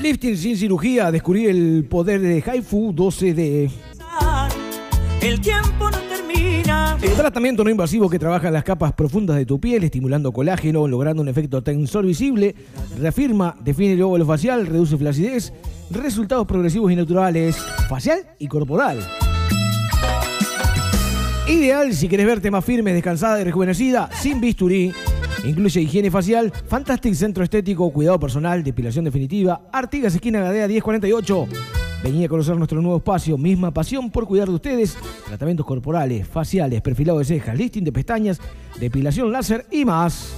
Lifting sin cirugía, descubrir el poder de HIFU 12D. El tiempo no termina. Tratamiento no invasivo que trabaja en las capas profundas de tu piel, estimulando colágeno, logrando un efecto tensor visible, reafirma, define el óvalo facial, reduce flacidez, resultados progresivos y naturales, facial y corporal. Ideal si querés verte más firme, descansada y rejuvenecida, sin bisturí. Incluye higiene facial, Fantastic Centro Estético, cuidado personal, depilación definitiva, Artigas, esquina Gadea 1048. Vení a conocer nuestro nuevo espacio, misma pasión por cuidar de ustedes. Tratamientos corporales, faciales, perfilado de cejas, lifting de pestañas, depilación láser y más.